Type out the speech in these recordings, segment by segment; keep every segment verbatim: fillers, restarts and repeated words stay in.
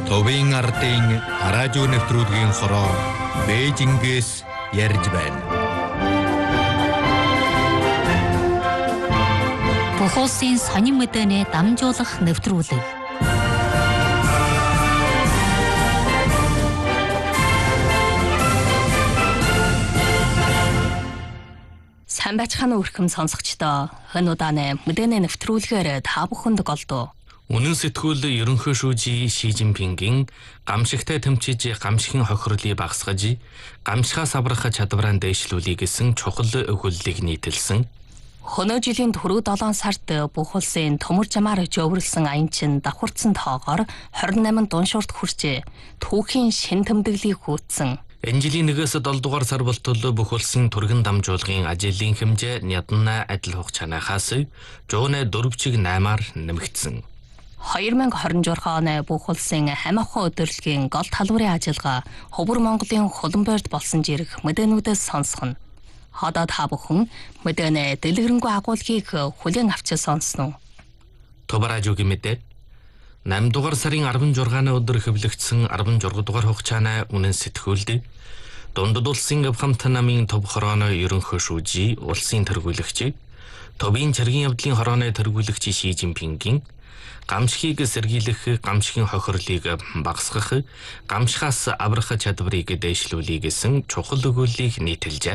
Товын ардын радио нэвтрүүлгийн хороо Бээжингээс ярьж байна. Бүх улсын сонин мэдээний дамжуулах нэвтрүүлэг. Сайн байцгаана уу өрхөм сонсогчдоо. Энэ удааны мэдээний нэвтрүүлгээр та бүхэнд голдуу. Үнэн сэтгүүл ерөнхий шүүжи Ши Жинпингийн гамшигтай тэмцэж гамшигын хохирлыг багасгаж, гамшигаас аврах чадвараа дээшлүүлэх гэсэн чухал өгүүллийг нийтэлсэн. Хөнөө жилийн түрүү долоон сард бүх улсын төмөр жамаар жөвөрлсөн аян чин давхарцсан тоогоор хорин найман дуншуурт хүрчээ. Түүхийн шин тэмдэглэлийг гүйцсэн. Энэ жилийн нэгээс долоо дугаар сар болтол бүх улсын түргэн дамжуулгын ажлын хэмжээ нядна адил хугацаанаас жуунэ дөрвчиг наймаар нэмэгдсэн. хоёр мянга хорин журхан оны бүх улсын хамаахан өдөрлөгийн гол талбарын ажиллагаа Хөвөр Монголын хуланбойд болсон жирэх мэдээнүүдээс сонсгоно. Одоо та бүхэн мэдээний дэлгэрэнгүй агуулгыг хүлээн авч сонсноо. Тобаражуугийн мэдээ. найман дугаар сарын арван жургааны өдөр хэвлэгдсэн арван журга дугаар хугацааны үнэн сэтгүүлд дундад улсын авхамт намын төв хорооны ерөнхий шүүжи улсын тэргүүлэгч Товын цэргийн явдлын хорооны тэргүүлэгч Ши Жинпингийн гамшигыг сэргийлэх, гамшигын хохирлыг багасгах, гамшигаас аврах чадварыг дээшлүүлэх гэсэн чухал өгүүллийг нийтэлжээ.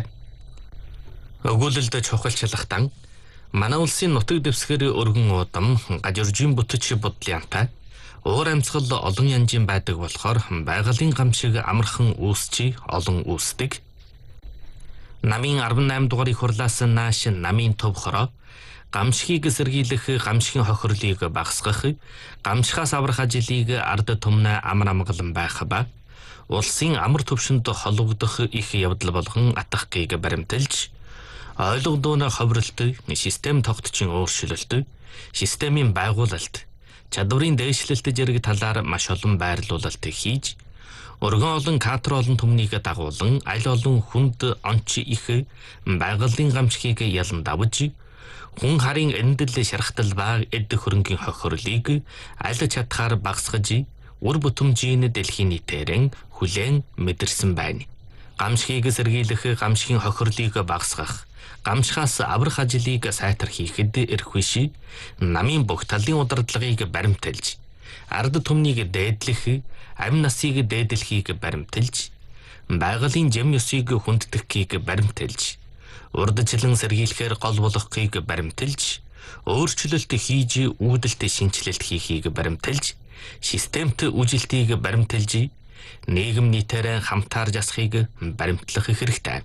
Өгүүлэлд чухалчлахтан манай улсын нутаг дэвсгэр өргөн удам гажиржийн бүтч бодлынтай уур амьсгал олон янзын байдаг болохоор байгалийн гамшиг амархан үүсчи олон үүсдэг. Намын арван найман дугаарыг хурлаас нааш намын төв хороо гамшигыг сэргийлэх, гамшигын хохирлыг багасгах, гамшигаас аврах ажлыг ард түмнэ амар амгалан байх ба улсын амар төвшөнд холбогдох их явдал болгон атгахыг баримталж, ойлгодооны ховролт, систем тогтчин өөрчлөлт, системийн байгуулалт, чадварын дээшлэлт зэрэг талаар маш олон байрлуулалт хийж, өргөн олон кадр олон түмнийг дагуулan аль олон хүнд онч их байгалийн гамшигыг ялан давж, хүн харин эндэл шархтал баг эд хөрөнгийн хохирлыг аль чадхаар багасгаж, үр бүтэмжийн дэлхийн нийтээрэн хүлээн мэдэрсэн байна. Гамшигыг сэргийлэх, гамшигын хохирлыг багасгах, гамшигаас аврах ажлыг сайтар хийхэд эрхвиш, намын бүх талын удирдлагыг баримталж, ард түмнийг дээдлэх, амь насыг дээдлэхийг баримталж, байгалийн жам ёсыг хүнддэхийг баримталж, урдчлан сэргийлэхээр гол болгохыг баримталж, өөрчлөлт хийж үүдэлт шинжилэлт хийхийг баримталж, системт үжилтийг баримталж, нийгэм нийтээрээ хамтаар жасахыг баримтлах хэрэгтэй.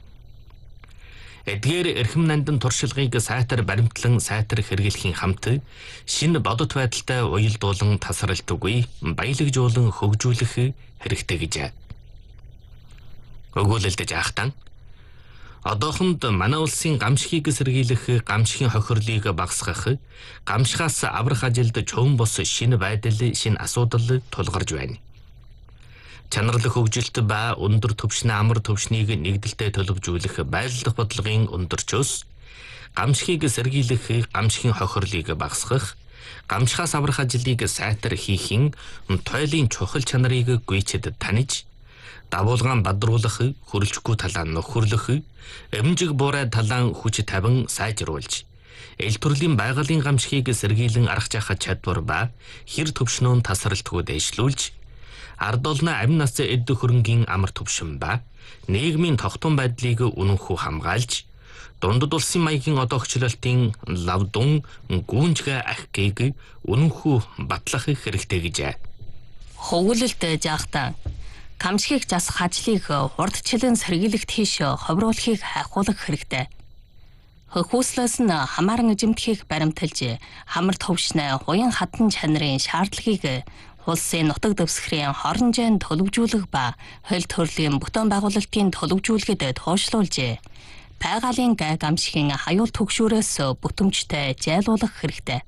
Эдгээр эрхэм нандин туршилгыг сайтар баримтлан сайтар хэрэглэхийн хамт шинэ бодит байдалтай уялдуулан тасралтгүй баялагжуулан хөгжүүлэх хэрэгтэй гэжээ. Өгүүлэлт жаахтан одоохонд манай улсын гамшигыг сэргийлэх, гамшигын хохирлыг багасгах, гамшигаас аврах ажилд чөөн бос шинэ байдал, шинэ асуудал тулгарж байна. Чанарлах хөгжилт ба өндөр түвшний амар түвшнийг нэгдэлтэй төлөвжүүлэх байлдах бодлогын өндөрчөөс гамшигыг сэргийлэх, гамшигын хохирлыг багасгах, гамшигаас аврах ажлыг сайтар хийхин тойлын чухал чанарыг гүйцэд таниж, давуулгаан бадруулах, хөрөлжгүй талаа нөхөрлөх, эмжиг буурай талаа хүч тавин сайжруулж, эл төрлийн байгалийн гамшигыг сэргийлэн арах жахах чадвар ба хэр төвшнөө тасралтгүй дээшлүүлж, ард олны амь нас эд хөрөнгийн амар төвшин ба нийгмийн тогтун байдлыг үнэнхүү хамгаалж, дундад улсын маягийн одоогчлолтын лавдун гүүнжгэ ахгийг үнэнхүү батлах хэрэгтэй гэжээ. Хөвгөлөлт жаахтаа гамшигыг засах ажлыг урдчлан сэргийлэх тийш ховруулахыг хайхуулах хэрэгтэй. Хөхүүслээс нь хамааран эзэмдэхийг баримталж, хамар төвшнээ хуян хатан чанарын шаардлагыг улсын нутаг дэвсгэрийн хорон зайн төлөвжүүлэх ба хөл төрлийн бүтээн байгуулалтын төлөвжүүлэхэд туушлуулжээ. Байгалийн гай гамшигын хаюул түгшүүрээс бүтэмжтэй зайлуулах хэрэгтэй.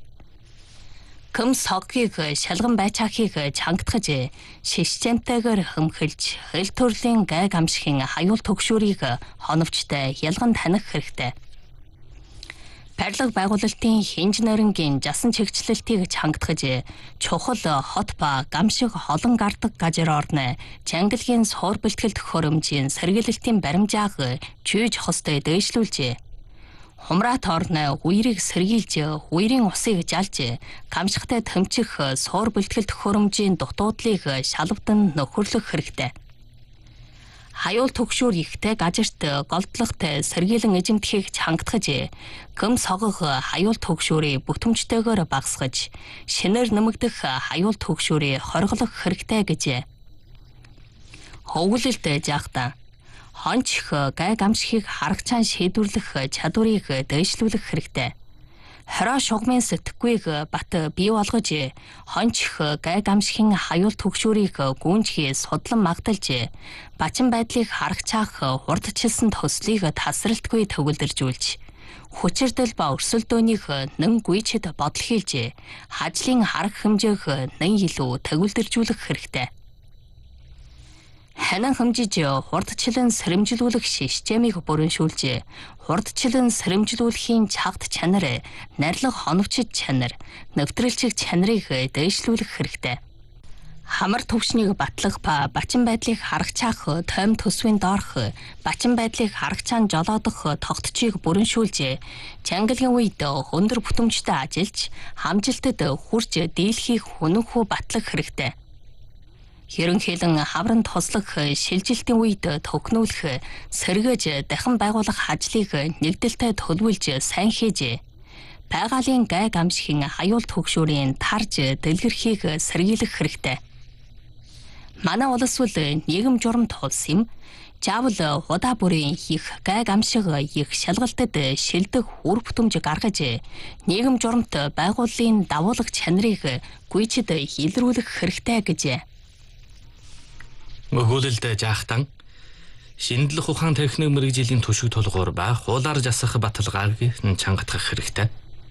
Көм соггийг шалган байцаахыг чангатгаж, системтэйгээр хөмхөлж, хөл төрлийн гай гамшигын хаюул түгшүүрийг хоновчтой ялган таних хэрэгтэй. Барилга байгуулалтын хинж нойронгийн жасан чигчлэлтийг чангатгаж, чухал хот ба гамшиг олон гардаг газар орно, чангалгийн суур бэлтгэлт хөрөмжийн сэргийлэлтийн баримжааг чүйж хостой дээшлүүлжээ. Хумраат орно үерийг сэргийлж, үерийн усыг жалж, камшигтай төмчих суур бэлтгэлт хөрөмжийн дутуудлыг шалвдан нөхөрлөх хэрэгтэй. Хаюул түгшүүр ихтэй газарт голдлогтой сэргийлэн эзэмдэхийг чангатгаж, гөм согох хаюул түгшүүрийг бүтэмжтэйгээр багасгаж, шинээр нэмэгдэх хаюул түгшүүрийг хорглох хэрэгтэй гэжээ. Хөвгөлөлд жаахтаа хончих гай гамшигыг харагчаан шийдвэрлэх чадварыг дээшлүүлэх хэрэгтэй. Хороо шугамын сэтгэхүйг бат бий болгож, хончих гай гамшигын хаюул түгшүүрийг гүнжихий судлан магталж, бачин байдлыг харагчаах хурдчилсан төслийг тасралтгүй төгөлдөржүүлж, хүчирдэл ба өрсөлдөөнийг нэн гүйчэд бодол хийлж, хажлын харах хэмжээг нэн илүү төгөлдөржүүлэх хэрэгтэй. Ханан хэмжиж хурдчлан сэрэмжлүүлэх системийг бүрэншүүлж, хурдчлан сэрэмжлүүлэхийн чагт чанар, нарилга хоновчид чанар, нэвтрэлчиг чанарыг дээшлүүлэх хэрэгтэй. Хамар төвшнийг батлах ба бачин байдлыг харагчаах тойм төсвийн доорх, бачин байдлыг харагчаан жолоодох тогтчийг бүрэншүүлж, чангалгийн үед өндөр бүтэмжтэй ажиллаж, хамжилтад хүрч дийлхийг хүнэнхүү батлах хэрэгтэй. Ерөнхийлөн хаврын туслах шилжилтийн үед төгнүүлэх, сэргээж дахин байгуулах ажлыг нэгдэлтэй төлөвлөж сайн хийж, байгалийн гай гамшигын хаюул түгшүүрийн тарж дэлгэрхийг сэргийлэх хэрэгтэй. Манай улс бол нийгэм журамт улс юм. Заавал удаа бүрийн их гай гамшиг их шалгалтад шилдэг үр бүтэмж гаргаж, нийгэм журамт байгууллын давуулга чанарыг гүйчэд илрүүлэх хэрэгтэй гэжээ. Өгүүлэлд жаахтан шинжлэх ухаан техник мэргэжлийн түшиг тулгуур ба хуулаар засах баталгааг чангатгах хэрэгтэй.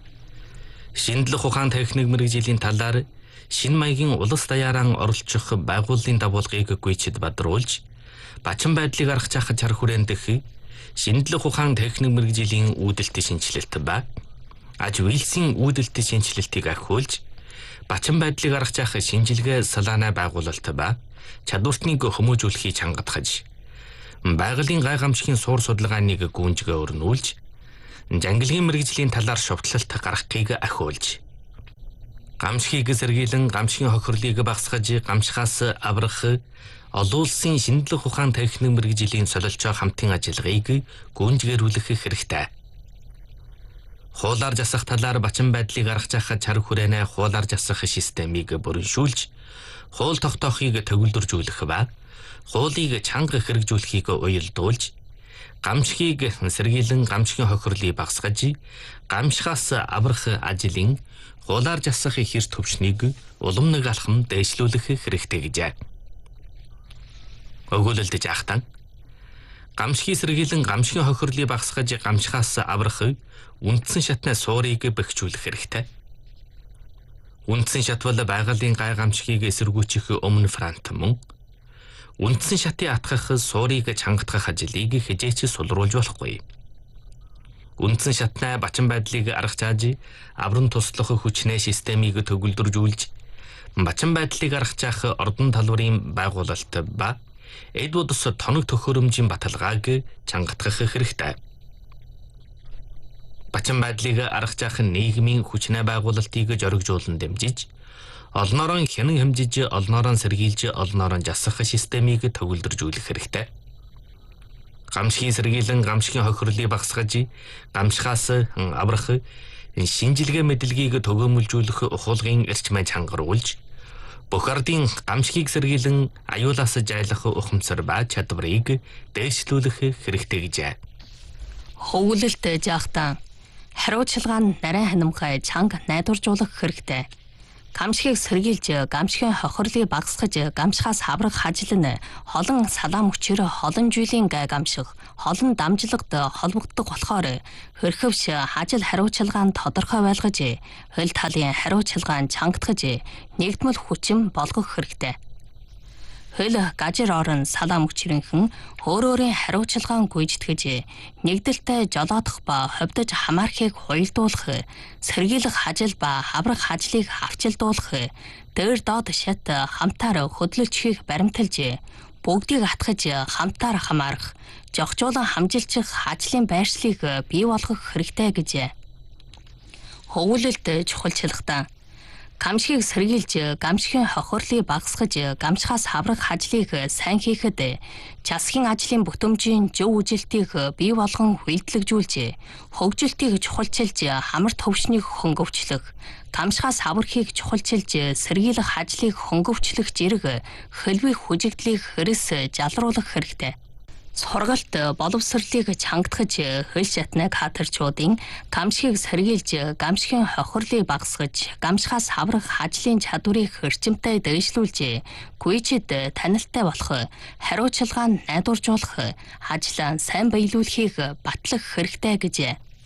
Шинжлэх ухаан техник мэргэжлийн талаар шинэ маягийн улс даяаран оролцох байгууллын дагуулгыг гүйцэд бадруулж, бачин байдлыг аргачаах чар хүрээндэх шинжлэх ухаан техник мэргэжлийн үүдэлтийн шинжилэлт ба аж үйлсийн үүдэлтийн шинжилэлтийг ахиулж, бачин байдлыг аргачаах шинжилгээ салааны байгуулалт ба чадвартныг хүмүүжүүлэхийг чангатгаж, байгалийн гай гамшигын суур судалгааныг гүнжгээ өрнүүлж, жангалгийн мэргэжлийн талаар шувтлалт гаргахыг ахиулж, гамшигыг сэргийлэн гамшигын хохирлыг багасгаж, гамшихаас аврах олон улсын шинжлэх ухаан техник мэргэжлийн солилцоо хамтын ажиллагааг гүнжгээрүүлэх хэрэгтэй. Хуулаар засах талаар бачин байдлыг аргачаах чар хүрээнэ хуулаар засах системийг бүрэншүүлж, хууль тогтоохыг төгөлдржүүлэх ба хуулийг чанга хэрэгжүүлэхийг уялдуулж, гамшигыг сэргийлэн гамшигын хохирлыг багасгаж, гамшихаас аврах ажлын хуулаар засах хэр төвшнийг улам нэг алхам дээшлүүлэх хэрэгтэй гэжээ. Өгүүлэлд жаахтан гамшигыг сэргийлэн гамшигын хохирлыг багасгаж, гамшихаас аврах үндсэн шатны суурийг бэхжүүлэх хэрэгтэй. Үндсэн шат бол байгалийн гай гамшигыг эсэргүүцэх өмнө фронт мөн үндсэн шатын атгах суурийг чангатгах ажлыг хижээч сулруулж болохгүй. Үндсэн шатны бачин байдлыг аргачааж, аврын туслах хүчнээ системийг төгөлдржүүлж, бачин байдлыг аргачаах ордон талбарын байгуулалт ба эд удас тоног төхөөрөмжийн баталгааг чангатгах хэрэгтэй. Бачин байдлыг аргачаах нийгмийн хүчнээ байгуулалтыг зоригжуулан дэмжиж, олноороо хянан хэмжиж, олноороо сэргийлж, олноороо жасах системийг төгөлдржүүлэх хэрэгтэй. Гамшигын сэргийлэн гамшигын хохирлыг багасгаж, гамшихаас аврах шинжилгээ мэдлэгийг төгөөмөлжүүлэх ухуулгын эрчмээ чангаруулж, бүх ардын гамшигыг сэргийлэн аюулаас жайлах ухамсар ба чадварыг дээшлүүлэх хэрэгтэй гэжээ. Хөвгөлөлт жаахтаа хариуцлагаан нарийн ханамхай чанга найдваржуулах хэрэгтэй. Гамшигыг сэргийлж, гамшигын хохирлыг багасгаж, гамшихаас хаврах ажил нь холон салаа мөчөр холон жилийн гай гамших, холон дамжлагд холбогддог болохоор хөрхөвш хажил хариуцлагаан тодорхой байлгаж, хөл талын хариуцлагаан чангатгаж, нэгдмэл хүчин болгох хэрэгтэй. Хөл гажир орон салаа мөчрөнхөн өөр өөрийн хариуцлагаан гүйцэтгэж нэгдэлтэй жолоодох ба ховдож хамаархийг хуйлдуулах, сэргийлэх хажил ба хаврах хажлыг авчилдуулах, дээр доод шат хамтаар хөдлөлцөхийг баримталж, бүгдийг атгаж хамтаар хамаарах, жогчуулан хамжилчих хажлын байршлыг бий болгох хэрэгтэй гэж. Хөвөлөлд чухалчлахтаа гамшигыг сэргийлж, гамшигын хохирлыг багасгаж, гамшихаас хаврах хажлыг сайн хийхэд часгийн ажлын бүтэмжийн зөв үжилтийг бий болгон хүлдлэгжүүлж, хөгжилтийг чухалчилж, хамар төвшнийг хөнгөвчлөх, гамшихаас хаврахыг чухалчилж, сэргийлэх хажлыг хөнгөвчлөх зэрэг хөлбийн хүжигдлийг хэрэс жалруулах хэрэгтэй. Сургалт боловсролыг чангадгаж, хөл шатныг хатарчуудын гамшигыг сэргийлж, гамшигын хохирлыг багасгаж, гамшихаас хаврах хажлын чадварыг хэрчимтэй дэвшлүүлж, гүйчэд танилтай болох, хариуцлагаа найдваржуулах, хажлаа сайн биелүүлэхийг батлах хэрэгтэй гэж.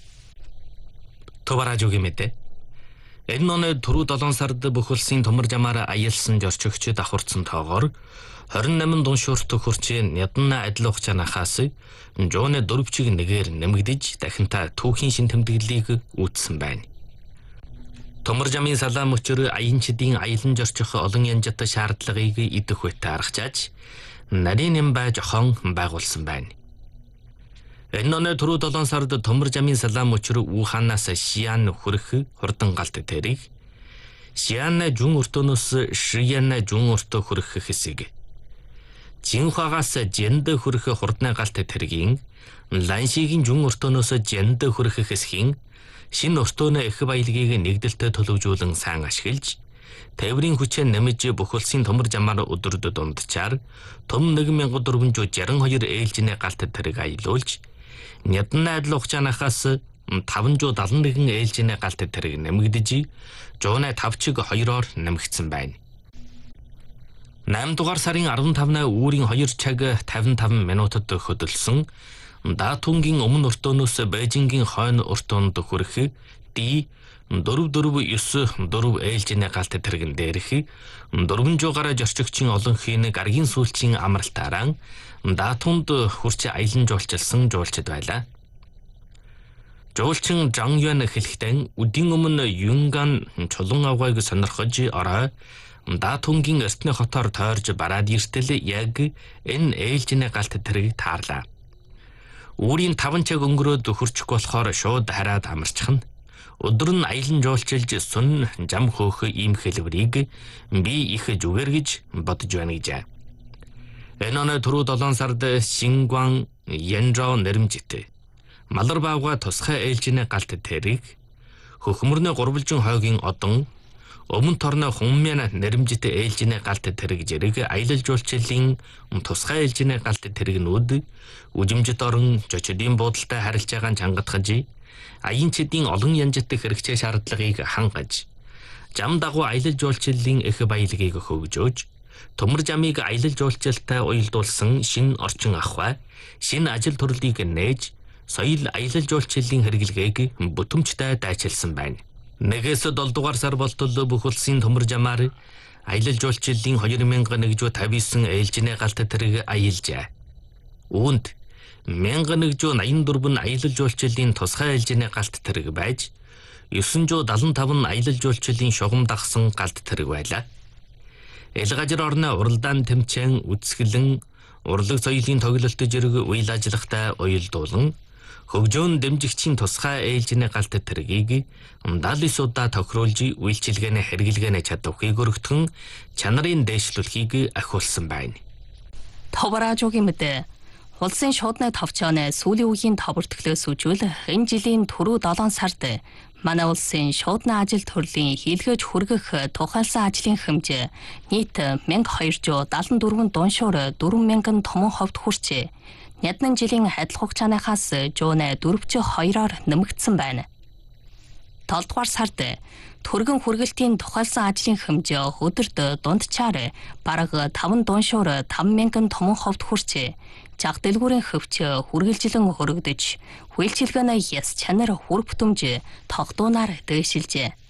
Товаражуугийн мэдээ. Энэ оны түрүү долоон сард бүх улсын төмөр жамаар аялсан зорчигчид давхарсан тоогоор хорин намын дуншуурт хурцын ядна адил хугацаанахаас жууны дөрвчиг нэгээр нэмэгдэж дахинта түүхийн шин тэмдэглэлийг үүссэн байна. Төмөр жамын салаа мөчөр аянчдын аялан зорчих олон янжит шаардлагыг идэх үедээ аргачааж нарийн нэм байж хон байгуулсан байна. Энэ оны түрүү долоон сард төмөр жамын салаа мөчөр Ухаанаас Шиан хүрэх хурдан галт тэрийг Шиан жун өртөнөөс Шиян жун өртөө хүрэх хэсэг, Жинхагаас Жэнд хүрэх хурдны галт тэргийн Ланшигийн жун өртөнөөс Жэнд хүрэх хэсгийн шин өртөөний их баялагийг нэгдэлтэй төлөвжүүлэн сайн ашиглаж, тээврийн хүчээ нэмж бүх улсын төмөр жамаар өдөрд дундчаар том нэг мянган дөрвөн жүз жарган хоёр ээлжний галт тэрэг аялуулж, Ядна адил хугацаанахаас таван жүз дадлан нэгэн ээлжний галт тэрэг нэмэгдэж, жууны тавчиг хоёроор нэмэгдсэн байна. найм дугаар сарын арван тавны үүрийн хоёр цаг тавин таван минутад хөдөлсөн Даатунгийн өмнө өртөөнөөс Бээжингийн хойно өртөөнд хүрэх Ди дөрв дөрв ёс дөрв ээлжний галт тэрэгэн дээрх дөрвөн жүз гаруй зорчигчийн олон хийн гаргийн сүүлчийн амралтаараа Даатунд хүрч аялан жуулчилсан жуулчид байлаа. Жуулчин Жан Юан хэлэхдээ үдийн өмнө Юнган чулуун авгайг сонирхож орой Даатунгийн эртний хотоор тойрж бараад иртэл яг энэ ээлжний галт тэрэг таарлаа. Үүрийн таван цаг өнгөрөөд хурчих болохоор шууд хараад амарчихна. Өдөр нь аялан жуулчилж сүн жам хөөх ийм хэлбэрийг би их зүгээр гэж бодож байна гэж. Энэ оны түрүү долоон сард Шингуан Янжоо нэрмжтэй Малар баавга тусгай ээлжний галт тэрэг, хөхмөрний гурвалжин хойгийн одон, өмнө торны Хунмяна нэрмжтэй ээлжний галт тэрэг зэрэг аялал жуулчлалын тусгай ээлжний галт тэрэгнүүд үжимжит орон жочдын буудалтай харилцж байгааг чангадгаж, аянчдын олон янжит хэрэгцээ шаардлагыг хангаж, жам дагуу аялал жуулчлалын их баялагийг хөгжөөж, төмөр жамыг аялал жуулчлалтай уялдуулсан шин орчин ахуй, шин ажил төрлийг нээж, соёл аялал жуулчлалын хэрэглэгийг бүтэмжтэй дайчилсан байна. Нэгээс дол дугаар сар болтол бүх улсын төмөр жамаар аялал жуулчлалын хоёр мянган нэгжүз тавьж девять ээлжний галт тэрэг аялжээ. Үүнд мянган нэгжүз наян дөрвөн аялал жуулчлалын тусгай ээлжний галт тэрэг байж, девятьсот седемдесет пять аялал жуулчлалын шугам дагсан галт тэрэг байлаа. Эл гажир орны уралдаан тэмцээн үсгэлэн урлаг соёлын тоглолт зэрэг үйл ажиллагаатай уялдуулан хөгжөөн дэмжигчийн тусгай ээлжний галт тэргийг даалис удаа тохируулж үйлчилгээний хэрэглгээний чадварыг өргөтгөн чанарын дээшлүүлэхийг ахиулсан байна. Товаражуугийн мэдээ. Улсын шуудны товчооны сүүлийн үеийн товор төглөөс үжүүл энэ жилийн түрүү долоон сард манай улсын шуудны ажил төрлийн хийлгэж хүргэх тухайлсан ажлын хэмжээ нийт мянга хоёр жүз дадлан дөрвөн дуншуур дөрвөн мянган томон ховд хүрчээ. Яднан жилийн адил хугацаанаас жууны дөрвч хоёроор нэмэгдсэн байна. Долдугаар сард төргөн хүргэлтийн тухайлсан ажлын хэмжээ өдөрт дундчаар бараг таван дуншуур таван мянган томон ховд хүрчээ. Жаг дэлгүүрийн хөвч хүргэлжилэн хөрөгдөж, хүлчилгээний яс чанар хүр бүтэмж тогтуунаар дээшилжээ.